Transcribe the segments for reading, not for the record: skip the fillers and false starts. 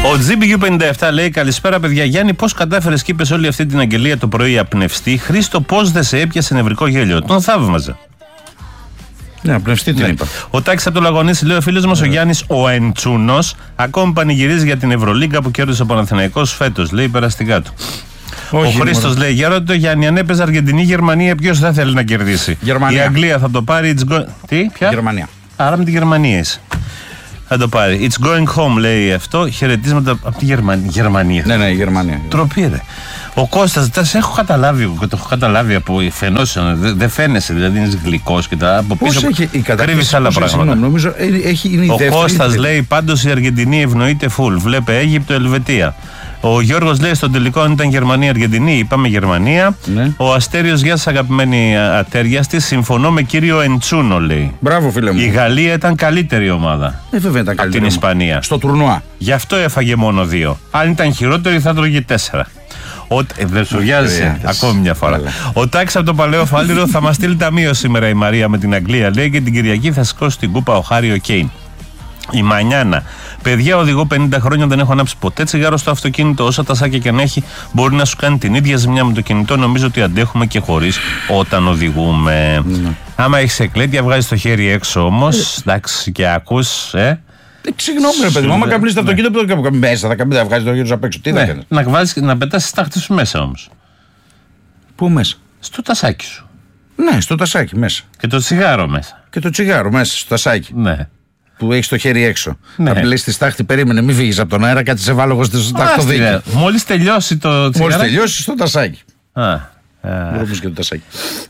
Ο GBU57 λέει: καλησπέρα, παιδιά. Γιάννη, πώς κατάφερες και είπες όλη αυτή την αγγελία το πρωί απνευστή? Χρήστο, πώς δεν σε έπιασε νευρικό γέλιο? Τον θαύμαζα. Ναι, απνευστή την είπα. Ο Τάκης από το Λαγωνίσι λέει: ο φίλος μας ο Γιάννης ο Εντσούνος ακόμη πανηγυρίζει για την Ευρωλίγκα που κέρδισε ο Παναθηναϊκός φέτος. Λέει περαστικά του. Όχι, ο Χρήστος λέει: για ρώτα Γιάννη, αν έπαιζε Αργεντινή-Γερμανία, ποιος θα θέλει να κερδίσει? Γερμανία. Η Αγγλία θα το πάρει. Τι, ποια? Γερμανία. Άρα με τη Γερμανία είσαι. Θα το πάρει. It's going home, λέει αυτό. Χαιρετίσματα από τη Γερμανία. Ναι, Γερμανία. Τροπή, ρε. Ο Κώστας, τα έχω καταλάβει, το έχω καταλάβει από φαινόσεων. Δεν φαίνεσαι, δηλαδή είναι γλυκός και τα από πίσω. Κρύβεις άλλα πράγματα. Νομίζω είναι η δεύτερη. Ο Κώστας λέει: πάντως η Αργεντινή ευνοείται full. Βλέπε Αίγυπτο, Ελβετία. Ο Γιώργος λέει: στον τελικό, αν ήταν Γερμανία-Αργεντινή, είπαμε Γερμανία. Ναι. Ο Αστέριος, γεια σας αγαπημένη ατέριαστη, συμφωνώ με κύριο Εντσούνο, λέει. Μπράβο, φίλε μου. Η Γαλλία ήταν καλύτερη ομάδα. Βέβαια ήταν καλύτερη. Από την Ισπανία. Στο τουρνουά. Γι' αυτό έφαγε μόνο 2. Αν ήταν χειρότερη, θα τρώγε 4. Δεν σου βιάζεσαι ακόμη μια φορά. Ο Τάκης από το Παλαιό Φάληρο: θα μας στείλει ταμείο σήμερα η Μαρία με την Αγγλία, λέει, και την Κυριακή θα σηκώσει την κούπα ο Χάριο Κέιν. Η Μανιάνα: παιδιά, οδηγώ 50 χρόνια, δεν έχω ανάψει ποτέ τσιγάρο στο αυτοκίνητο. Όσα τασάκια και αν έχει, μπορεί να σου κάνει την ίδια ζημιά με το κινητό. Νομίζω ότι αντέχουμε και χωρίς όταν οδηγούμε. Άμα έχεις εκλέτια, βγάζεις το χέρι έξω όμως. Εντάξει, και ακούς, Συγγνώμη, ρε παιδί μου, άμα καπνίσει το αυτοκίνητο, μέσα θα βγάζει το χέρι σου απ' έξω. Τι θα κάνει? Να πετάς τη στάχτη σου μέσα όμως. Πού μέσα? Στο τασάκι σου. Ναι, στο τασάκι μέσα. Και το τσιγάρο μέσα. Και το τσιγάρο μέσα, στο τασάκι. Ναι. Που έχει το χέρι έξω. Ναι. Να πλέσεις τη στάχτη, περίμενε, μην φύγεις από τον αέρα, κάτσε σε βάλογο στο ταχτοδίκη. Μόλις τελειώσει το τσιγάρο. Μόλις τελειώσει στο τασάκι. Μπορούμε και το τασάκι.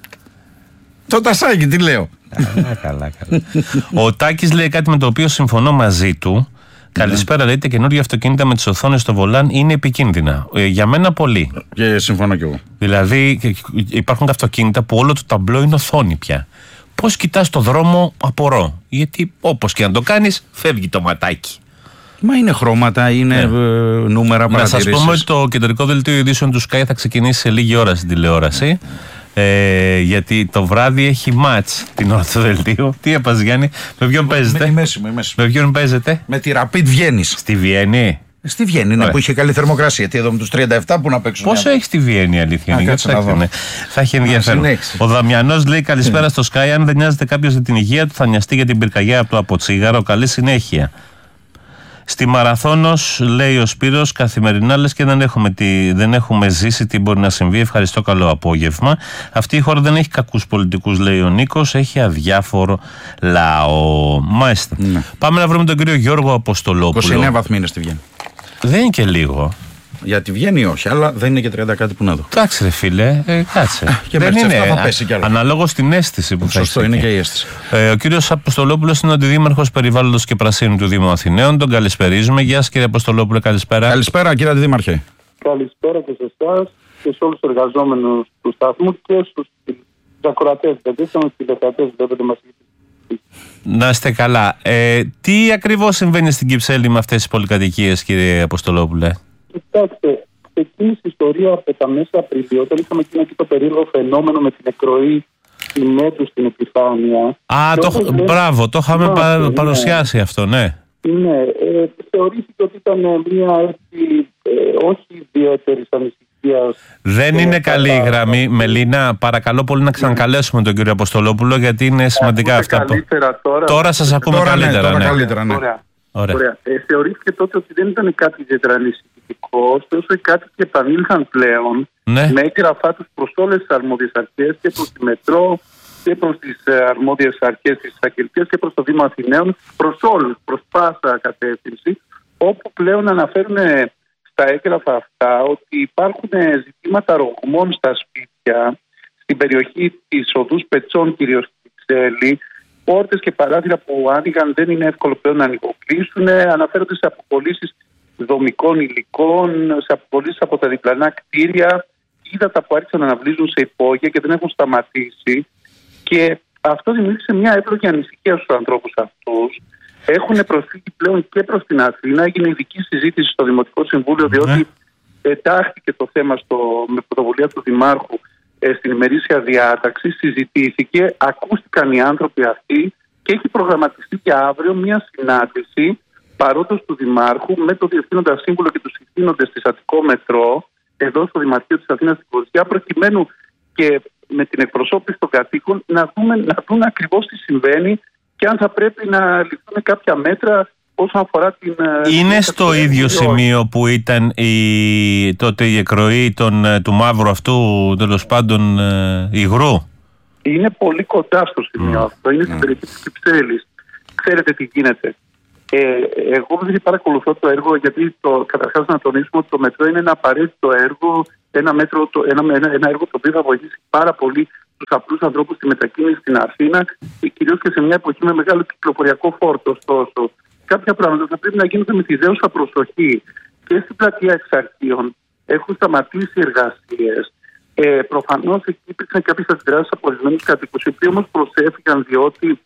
Το τασάκι, τι λέω. Καλά. Ο Τάκης λέει κάτι με το οποίο συμφωνώ μαζί του. Καλησπέρα, λέει, τα καινούργια αυτοκίνητα με τις οθόνες στο βολάν είναι επικίνδυνα. Για μένα πολύ. Και συμφωνώ κι εγώ. Δηλαδή υπάρχουν αυτοκίνητα που όλο το ταμπλό είναι οθόνη πια. Πώς κοιτάς το δρόμο, απορώ. Γιατί όπως και αν το κάνεις, φεύγει το ματάκι. Μα είναι χρώματα, είναι νούμερα, παρατηρήσεις. Να σας πούμε ότι το κεντρικό δελτίο ειδήσεων του Sky θα ξεκινήσει σε λίγη ώρα στην τηλεόραση. Γιατί το βράδυ έχει μάτς την ώρα του δελτίου. Τι έπας, Γιάννη, με ποιον παίζετε? Με ποιον παίζετε? Με τη Rapid Βιέννης. Στη Βιέννη. Στη Βιέννη, ναι, που είχε καλή θερμοκρασία. Γιατί εδώ με τους 37 που να παίξουν. Πόσο έχει στη Βιέννη, αλήθεια? Θα έχει ενδιαφέρον. Ο Δαμιανός λέει: καλησπέρα στο Sky. Αν δεν νοιάζεται κάποιος για την υγεία του, θα νοιαστεί για την πυρκαγιά από το αποτσίγαρο. Καλή συνέχεια. Στη Μαραθώνος, λέει ο Σπύρος, καθημερινά λες και δεν έχουμε ζήσει τι μπορεί να συμβεί. Ευχαριστώ, καλό απόγευμα. Αυτή η χώρα δεν έχει κακούς πολιτικούς, λέει ο Νίκος, έχει αδιάφορο λαό. Μάλιστα. Ναι. Πάμε να βρούμε τον κύριο Γιώργο Αποστολόπουλο. 29 βαθμοί είναι στη Βιέννη. Δεν είναι και λίγο. Για τη Βιέννη όχι, αλλά δεν είναι και 30 κάτι που να δω. Εντάξει, ρε φίλε, κάτσε. Και δεν είναι. Θα πέσει κι άλλο. Αναλόγως στην αίσθηση που θα έχει. Σωστό, είναι και η αίσθηση. Ο κύριος Αποστολόπουλος είναι ο αντιδήμαρχος περιβάλλοντος και πρασίνου του Δήμου Αθηναίων. Τον καλησπερίζουμε. Γεια σας, κύριε Αποστολόπουλε, καλησπέρα. Καλησπέρα, κύριε Αντιδήμαρχε. Καλησπέρα και σε εσάς και σε όλους τους εργαζόμενους του σταθμού και στους ακροατές. Γιατί στους τηλεθεατές βλέπετε μας. Να είστε καλά. Τι ακριβώς συμβαίνει στην Κυψέλη με αυτές τις πολυκατοικίες, κύριε Αποστολόπουλε? Κοιτάξτε, ξεκίνησε η ιστορία από τα μέσα Απριλίου, όταν είχαμε εκεί το περίεργο φαινόμενο με την εκροή συνέτου στην επιφάνεια. Μπράβο, το είχαμε παρουσιάσει αυτό, ναι. Ναι, θεωρήθηκε ότι ήταν μια έτσι, όχι ιδιαίτερη ανησυχία. Δεν είναι καλή η γραμμή. Μελίνα, παρακαλώ πολύ να ξανακαλέσουμε τον κύριο Αποστολόπουλο, γιατί είναι σημαντικά αυτά. Τώρα σας ακούμε καλύτερα. Ναι. Ωραία. Θεωρήθηκε τότε ότι δεν ήταν κάτι ιδιαίτερα ανησυχητικό, ωστόσο οι κάτοικοι επανήλθαν πλέον με έγγραφά τους προς όλες τις αρμόδιες αρχές και προς τη Μετρό και προς τις αρμόδιες αρχές της Ακελπίας και προς το Δήμο Αθηναίων, προς όλους, προς πάσα κατεύθυνση, όπου πλέον αναφέρουν στα έγγραφα αυτά ότι υπάρχουν ζητήματα ρογμών στα σπίτια, στην περιοχή της οδούς Πετσών, κυρίως στην Κυψέλη. Πόρτες και παράθυρα που άνοιγαν δεν είναι εύκολο πλέον να ανοιγοκλείσουν. Αναφέρονται σε αποκολλήσεις δομικών υλικών, σε αποκολλήσεις από τα διπλανά κτίρια, ύδατα που άρχισαν να αναβλύζουν σε υπόγεια και δεν έχουν σταματήσει. Και αυτό δημιούργησε μια εύλογη ανησυχία στους ανθρώπους αυτούς. Έχουν προσφύγει πλέον και προς την Αθήνα. Έγινε ειδική συζήτηση στο Δημοτικό Συμβούλιο, διότι εντάχθηκε το θέμα με πρωτοβουλία του Δημάρχου στην ημερήσια διάταξη, συζητήθηκε, ακούστηκαν οι άνθρωποι αυτοί και έχει προγραμματιστεί για αύριο μια συνάντηση παρόντος του Δημάρχου με τον Διευθύνοντα Σύμβουλο και τους ηθήνοντες της Αττικό Μετρό, εδώ στο Δημαρχείο της Αθήνας στην Κορυφαία, προκειμένου και με την εκπροσώπηση των κατοίκων να δουν ακριβώς τι συμβαίνει και αν θα πρέπει να ληφθούν κάποια μέτρα όσον αφορά την... Είναι στο ίδιο σημείο που ήταν τότε η εκροή του μαύρου αυτού, τέλος πάντων, υγρού. Είναι πολύ κοντά στο σημείο αυτό. Είναι στην περιοχή της Κυψέλης. Ξέρετε τι γίνεται. Εγώ δεν παρακολουθώ το έργο, γιατί καταρχάς να τονίσουμε ότι το μετρό είναι ένα απαραίτητο έργο, ένα έργο το οποίο θα βοηθήσει πάρα πολύ τους απλούς ανθρώπους στη μετακίνηση στην Αθήνα και κυρίως και σε μια εποχή με μεγάλο κυκλοφοριακό φόρτο. Ωστόσο, κάποια πράγματα θα πρέπει να γίνονται με τη δέουσα προσοχή. Και στην πλατεία Εξαρχείων έχουν σταματήσει εργασίες. Προφανώς εκεί υπήρξαν κάποιες αντιδράσεις από ορισμένους κατοίκους, οι οποίοι όμως προσέφηκαν διότι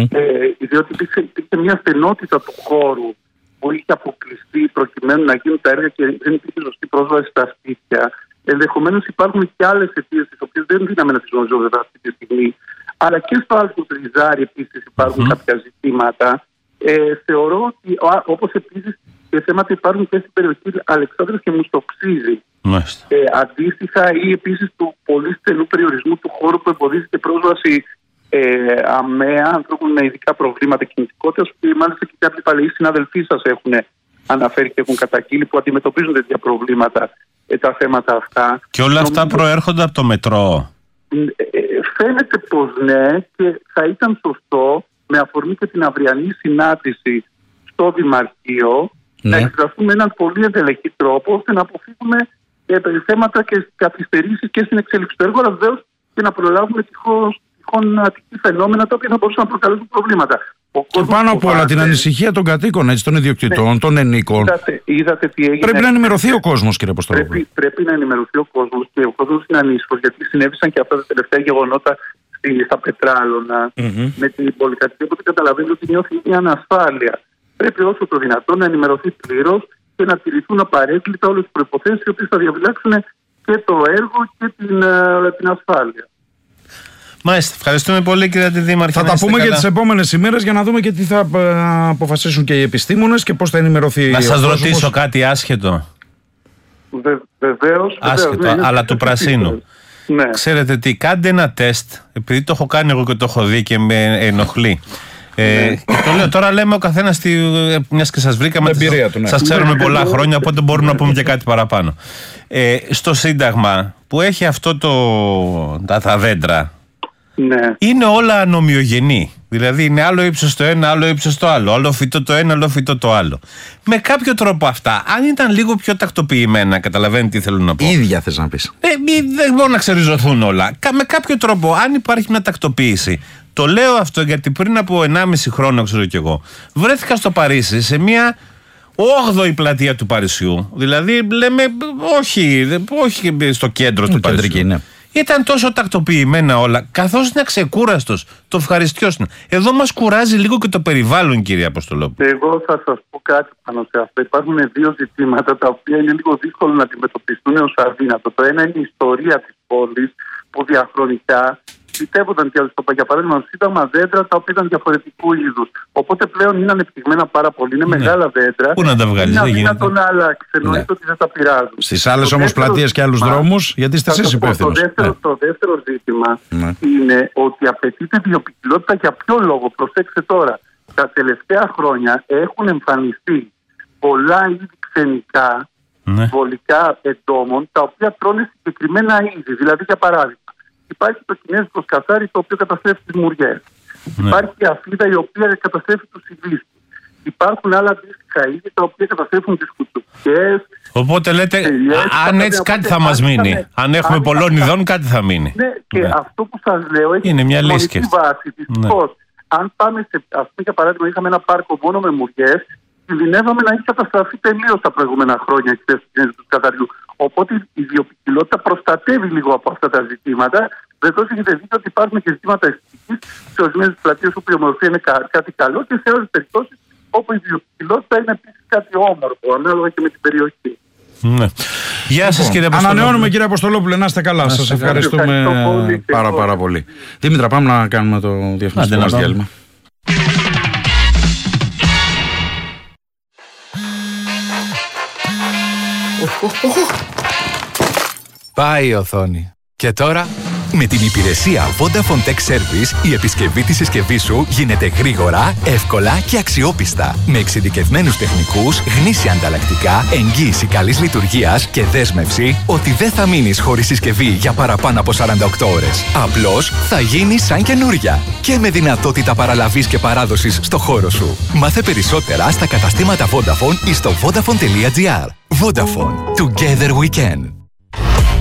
υπήρχε μια στενότητα του χώρου που είχε αποκλειστεί προκειμένου να γίνουν τα έργα και δεν υπήρχε σωστή πρόσβαση στα σπίτια. Ενδεχομένως υπάρχουν και άλλες αιτίες, τις οποίες δεν δίναμε να τις γνωρίζω βέβαια αυτή τη στιγμή, αλλά και στο Άλσο Τριζάρι επίσης υπάρχουν κάποια ζητήματα. Θεωρώ ότι όπως επίσης και θέματα υπάρχουν και στην περιοχή Αλεξάνδρας και Μουστοξίζη. Αντίστοιχα, ή επίσης του πολύ στενού περιορισμού του χώρου που εμποδίζει και πρόσβαση αμαία ανθρώπων με ειδικά προβλήματα κινητικότητας, που μάλιστα και κάποιοι παλαιοί συναδελφοί σας έχουν αναφέρει και έχουν καταγγείλει που αντιμετωπίζουν τέτοια προβλήματα, τα θέματα αυτά. Και όλα αυτά προέρχονται από το μετρό. Φαίνεται πως ναι, και θα ήταν σωστό με αφορμή και την αυριανή συνάντηση στο Δημαρχείο να εκφραστούμε με έναν πολύ εντελεχή τρόπο ώστε να αποφύγουμε θέματα και καθυστερήσεις και στην εξέλιξη του έργου, αλλά βεβαίως και να προλάβουμε τυχόν ατυχή φαινόμενα τα οποία θα μπορούσαν να προκαλέσουν προβλήματα. Και πάνω απ' όλα την ανησυχία των κατοίκων, έτσι, των ιδιοκτητών, των ενίκων. Είδατε τι έγινε. Πρέπει να ενημερωθεί ο κόσμος, κύριε Αποστολόπουλο. Πρέπει να ενημερωθεί ο κόσμος και ο κόσμος είναι ανήσυχος, γιατί συνέβησαν και αυτά τα τελευταία γεγονότα στα Πετράλωνα με την πολυκατοικία, οπότε καταλαβαίνω ότι νιώθει μια ανασφάλεια. Πρέπει όσο το δυνατόν να ενημερωθεί πλήρως και να τηρηθούν απαραίτητα όλες τις προϋποθέσεις οι οποίες θα διαβιλάξουν και το έργο και την ασφάλεια. Μάλιστα. Ευχαριστούμε πολύ, κύριε Αντιδήμαρχε. Θα τα πούμε και τις επόμενες ημέρες για να δούμε και τι θα αποφασίσουν και οι επιστήμονες και πώς θα ενημερωθεί. Να σας ρωτήσω κάτι άσχετο. Βεβαίως. Άσχετο, αλλά του πρασίνου. Ναι. Ξέρετε τι, κάντε ένα τεστ, επειδή το έχω κάνει εγώ και το έχω δει και με ενοχλεί. Και το λέω τώρα, λέμε ο καθένας, μιας και σας βρήκαμε, σας ξέρουμε πολλά χρόνια, οπότε μπορούμε να πούμε και κάτι παραπάνω. Στο Σύνταγμα που έχει αυτό τα δέντρα, είναι όλα ανομοιογενή. Δηλαδή είναι άλλο ύψος το ένα, άλλο ύψος το άλλο. Άλλο φυτό το ένα, άλλο φυτό το άλλο. Με κάποιο τρόπο αυτά, αν ήταν λίγο πιο τακτοποιημένα, καταλαβαίνετε τι θέλω να πω. Ίδια θες να πεις. Δεν μπορούν να ξεριζωθούν όλα. Με κάποιο τρόπο, αν υπάρχει μια τακτοποίηση. Το λέω αυτό γιατί πριν από 1,5 χρόνο, ξέρω κι εγώ, βρέθηκα στο Παρίσι σε μια 8η πλατεία του Παρισιού. Δηλαδή, λέμε, όχι στο κέντρο του Παρισιού. Ναι. Ήταν τόσο τακτοποιημένα όλα, καθώς είναι ξεκούραστος. Το ευχαριστιώσουν. Εδώ μας κουράζει λίγο και το περιβάλλον, κύριε Αποστολόπουλο. Εγώ θα σας πω κάτι πάνω σε αυτό. Υπάρχουν δύο ζητήματα τα οποία είναι λίγο δύσκολο να αντιμετωπιστούν ως αδύνατο. Το ένα είναι η ιστορία της πόλης που διαχρονικά φυτεύονταν και για παράδειγμα στο Σύνταγμα δέντρα τα οποία ήταν διαφορετικού είδους. Οπότε πλέον είναι ανεπτυγμένα πάρα πολύ. Είναι μεγάλα δέντρα. Πού να τα βγάλεις, δεν γίνεται. Είναι να αλλάξει. Εννοείται ότι δεν τα πειράζουν. Στις άλλες όμως πλατείες και άλλους δρόμους, γιατί είστε εσείς υπεύθυνος. Το δεύτερο ζήτημα είναι ότι απαιτείται βιοποικιλότητα. Για ποιο λόγο? Προσέξτε τώρα. Τα τελευταία χρόνια έχουν εμφανιστεί πολλά είδη ξενικά βολικά εντόμων τα οποία τρώνε συγκεκριμένα είδη. Δηλαδή, για παράδειγμα, υπάρχει το κινέζικο σκαθάρι το οποίο καταστρέφει τις μουριές. Υπάρχει η αφίδα η οποία καταστρέφει τους ηλίθιους. Υπάρχουν άλλα αντίστοιχα είδη τα οποία καταστρέφουν τις κουτσουκιές. Οπότε λέτε, αν έτσι κάτι θα μας μείνει. Αν έχουμε πολλών ειδών, κάτι θα μείνει. Ναι, και αυτό που σας λέω έχει είναι μια λύση βάση. Δυστυχώς, αν πάμε σε, ας πούμε, για παράδειγμα, είχαμε ένα πάρκο μόνο με μουριές, κινδυνεύαμε να έχει καταστραφεί τελείως τα προηγούμενα χρόνια εξαιτίας του κινέζικου σκαθαριού. Οπότε η βιοποικιλότητα προστατεύει λίγο από αυτά τα ζητήματα. Βεβαίως έχετε δει ότι υπάρχουν και ζητήματα αισθητικής σε ορισμένες πλατείες όπου η ομορφία είναι κάτι καλό και σε άλλες περιπτώσεις όπου η βιοποικιλότητα είναι επίσης κάτι όμορφο, ανάλογα και με την περιοχή. Ναι. Γεια σας, κύριε Αποστολόπουλε. Ανανεώνουμε, κύριε Αποστολόπουλε, να είστε καλά. Σας ευχαριστούμε πάρα πολύ. Δήμητρα, πάμε να κάνουμε το διαφημιστικό μας διάλειμμα. Πάει η οθόνη. Και τώρα... Με την υπηρεσία Vodafone Tech Service, η επισκευή της συσκευής σου γίνεται γρήγορα, εύκολα και αξιόπιστα. Με εξειδικευμένους τεχνικούς, γνήσια ανταλλακτικά, εγγύηση καλής λειτουργίας και δέσμευση ότι δεν θα μείνεις χωρίς συσκευή για παραπάνω από 48 ώρες. Απλώς θα γίνει σαν καινούρια. Και με δυνατότητα παραλαβής και παράδοσης στο χώρο σου. Μάθε περισσότερα στα καταστήματα Vodafone ή στο vodafone.gr. Vodafone. Together we can.